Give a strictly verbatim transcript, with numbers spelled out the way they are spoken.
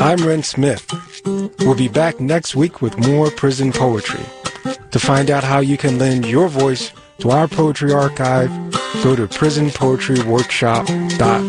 I'm Ren Smith. We'll be back next week with more prison poetry. To find out how you can lend your voice to our poetry archive, go to prison poetry workshop dot